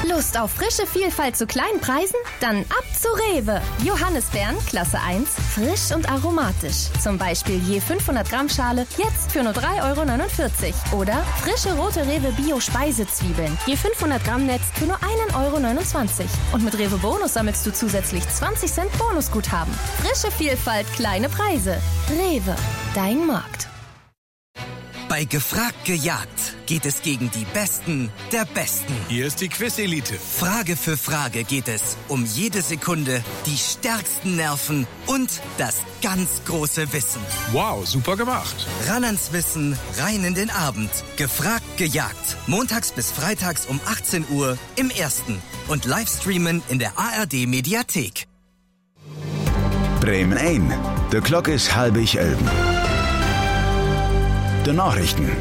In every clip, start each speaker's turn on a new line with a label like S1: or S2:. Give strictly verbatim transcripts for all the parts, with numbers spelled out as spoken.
S1: Lust auf frische Vielfalt zu kleinen Preisen? Dann ab zu Rewe. Johannisbeeren, Klasse eins, frisch und aromatisch. Zum Beispiel je fünfhundert Gramm Schale, jetzt für nur drei Euro neunundvierzig. Oder frische rote Rewe Bio-Speisezwiebeln, je fünfhundert Gramm Netz für nur ein Euro neunundzwanzig. Und mit Rewe Bonus sammelst du zusätzlich zwanzig Cent Bonusguthaben. Frische Vielfalt, kleine Preise. Rewe, dein Markt.
S2: Bei Gefragt gejagt geht es gegen die Besten der Besten.
S3: Hier ist die Quiz-Elite.
S2: Frage für Frage geht es um jede Sekunde, die stärksten Nerven und das ganz große Wissen.
S3: Wow, super gemacht.
S2: Ran ans Wissen, rein in den Abend. Gefragt gejagt. Montags bis freitags um achtzehn Uhr im Ersten. Und Livestreamen in der A R D-Mediathek.
S4: Bremen ein. De klok is halbig elben. Die Nachrichten.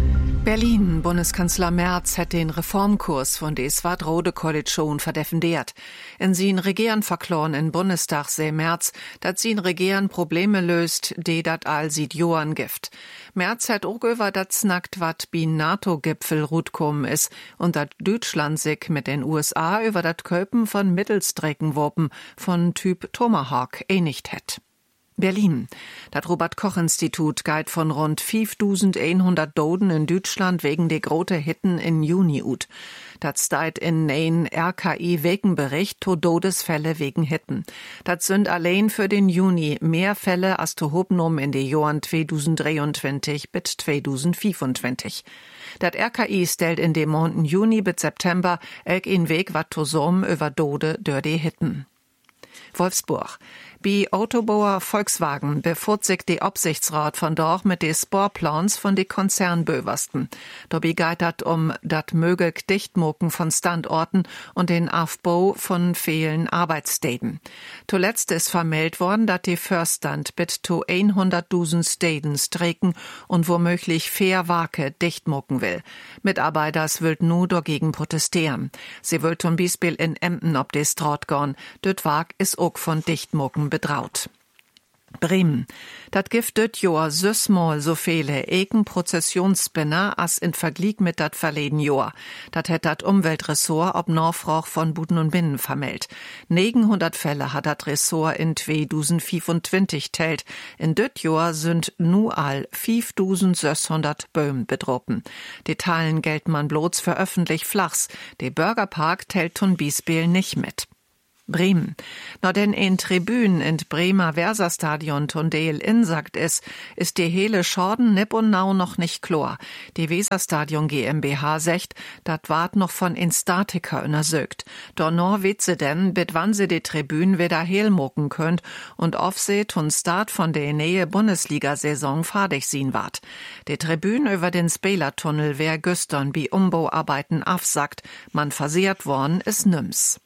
S5: Berlin. Bundeskanzler Merz hat den Reformkurs von der Swat-Rode-Koalition verdefendiert. In sin Regieren verkloren in Bundestag sei Merz, dat sin Regieren Probleme löst, die dat all sieht Johann Gift. Merz hat auch über dat snackt, wat bi NATO-Gipfel rutkommen is und dat Deutschland sich mit den U S A über dat Köpen von Mittelstreckenwaffen von Typ Tomahawk einigt hat. Berlin. Das Robert-Koch-Institut geht von rund fünftausendeinhundert Toten in Deutschland wegen der großen Hitten in Juni ut. Das steht in ein R K I-Wegenbericht to Todesfälle wegen Hitten. Das sind allein für den Juni mehr Fälle als to Hopnum in den Jahren zweitausenddreiundzwanzig bis zweitausendfünfundzwanzig. Das R K I stellt in den Monaten Juni bis September elk in Weg wat to som über Tode durch die Hitten. Wolfsburg. Bi Autobauer Volkswagen bevorzugt die Aufsichtsrat von dort mit de Sporplans von de Konzernböwersten. Dabei geht dat um dat möglich Dichtmucken von Standorten und den Aufbau von vielen Arbeitsstätten. Zuletzt ist vermeldet worden, dat die Förstand bis zu hunderttausend Städten streiken und womöglich fair Wake dichtmucken will. Mitarbeiters wild nu dagegen protestieren. Sie will zum Beispiel in Emden ob de Straat gehen. Dort Wag ist auch von Dichtmucken betraut. Bremen. Dat gift döt Jahr süßmal so viele eken Prozessionsspinner as in Vergleich mit dat verleden Jahr. Dat het dat Umweltressort ob Nachfrage von Buden und Binnen vermeldt. neunhundert Fälle hat dat Ressort in zweitausendfünfundzwanzig telt. In döt Jahr sind nu all fünftausendsechshundert Böhm bedroppen. Detaillen gelten man bloß für öffentlich Flachs. De Bürgerpark telt tun Biesbiel nicht mit. Bremen. Noch denn in Tribünen in Bremer Weserstadion Tondeel insagt es, ist die hele Schorden nipp und nau noch nicht klar. Die Weserstadion GmbH sagt, dat wart noch von Instatiker untersucht. Donor witze denn, bit wann sie die Tribünen wieder helmucken könnt und aufseht und Start von der Nähe Bundesliga-Saison fertig sehen wart. Die Tribünen über den Spielertunnel wär güstern wie Umbauarbeiten afsagt, man versehrt worden ist nims.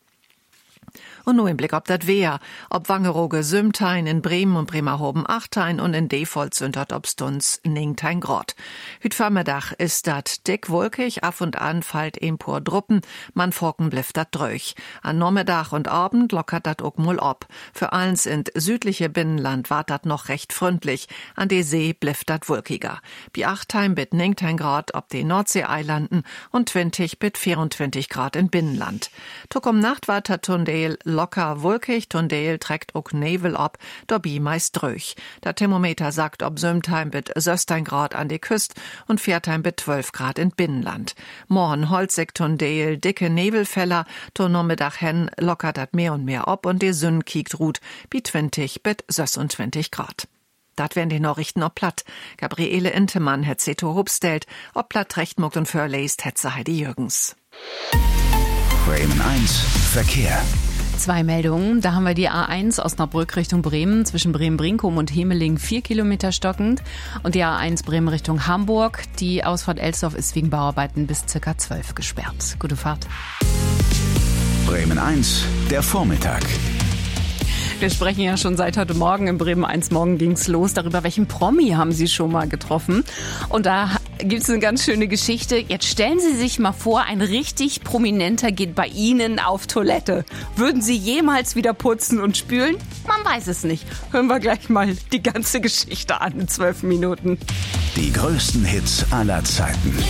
S5: Und nur im Blick ob dat Wehr, ob Wangerooge Sümtein in Bremen und Bremerhoven Achtein und in Default sind dort obstuns Ningtein Grot. Hüt Vormittag ist dat dick wolkig, af und an fallt ein paar Druppen, man forken blifft dat dröch. An Nachmittag und Abend lockert dat ook mul ob. Für allens in südliche Binnenland wart dat noch recht freundlich, an de See blifft dat wolkiger. Bi Achtein bit Ningtein Grad ob de Nordseeeilanden und zwanzig bit vierundzwanzig Grad in Binnenland. Tuk um Nacht war Tondeel locker wolkig, Tondeel trägt ook Nebel ab, dobi meist dröch. Der Thermometer sagt ob Sümtheim bit sechzehn Grad an die Küst und Viertheim bit zwölf Grad in Binnenland. Morgen holzig Tondeel, dicke Nebelfeller, to Nachmittag hen lockert dat mehr und mehr ab und die Sünn kiekt ruht, bi zwanzig bit sechsundzwanzig Grad. Dat wären die Nachrichten ob platt. Gabriele Intemann het se to hobstellt, ob platt recht muckt und förleist het se Heidi Jürgens.
S4: Bremen eins Verkehr.
S6: Zwei Meldungen. Da haben wir die A eins Osnabrück Richtung Bremen, zwischen Bremen-Brinkum und Hemeling vier Kilometer stockend. Und die A eins Bremen Richtung Hamburg. Die Ausfahrt Elsdorf ist wegen Bauarbeiten bis circa zwölf gesperrt. Gute Fahrt.
S4: Bremen eins, der Vormittag.
S6: Wir sprechen ja schon seit heute Morgen im Bremen eins Morgen ging's los. Darüber, welchen Promi haben Sie schon mal getroffen? Und da gibt's eine ganz schöne Geschichte. Jetzt stellen Sie sich mal vor, ein richtig Prominenter geht bei Ihnen auf Toilette. Würden Sie jemals wieder putzen und spülen? Man weiß es nicht. Hören wir gleich mal die ganze Geschichte an in zwölf Minuten.
S4: Die größten Hits aller Zeiten.